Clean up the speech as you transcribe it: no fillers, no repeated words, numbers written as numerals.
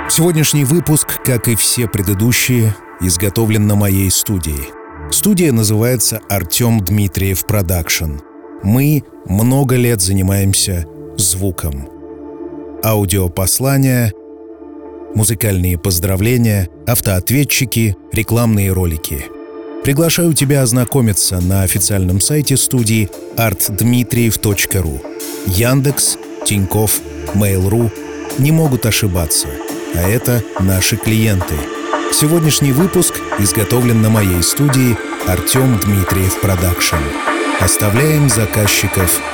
Сегодняшний выпуск, как и все предыдущие, изготовлен на моей студии. Студия называется «Артем Дмитриев Продакшн». Мы много лет занимаемся звуком. Аудиопослания, музыкальные поздравления, автоответчики, рекламные ролики. Приглашаю тебя ознакомиться на официальном сайте студии artdmitriev.ru. Яндекс, Тинькофф, Mail.ru не могут ошибаться, а это наши клиенты. Сегодняшний выпуск изготовлен на моей студии «Артем Дмитриев Продакшн». Оставляем заказчиков